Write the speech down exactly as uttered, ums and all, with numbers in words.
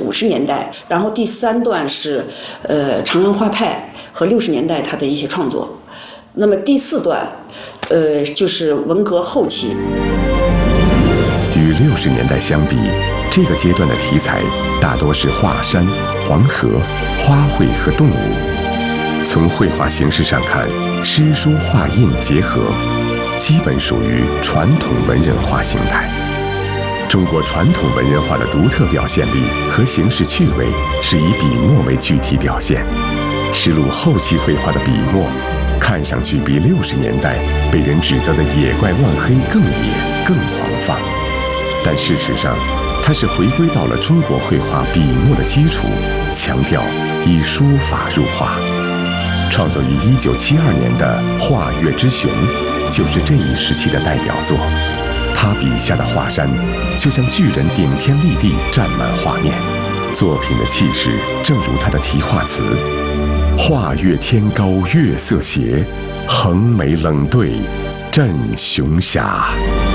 五十年代，然后第三段是呃长安画派和六十年代他的一些创作，那么第四段呃就是文革后期。 与六十年代相比，这个阶段的题材大多是画山、黄河、花卉和动物。从绘画形式上看，诗书画印结合，基本属于传统文人画形态。中国传统文人画的独特表现力和形式趣味，是以笔墨为具体表现。实录后期绘画的笔墨，看上去比六十年代被人指责的野怪乱黑更野、更狂放。但事实上，它是回归到了中国绘画笔墨的基础，强调以书法入画。创作于一九七二年的《画岳之雄》，就是这一时期的代表作。他笔下的华山，就像巨人顶天立地，占满画面。作品的气势，正如他的题画词：“画岳天高月色斜，横眉冷对震雄霞。”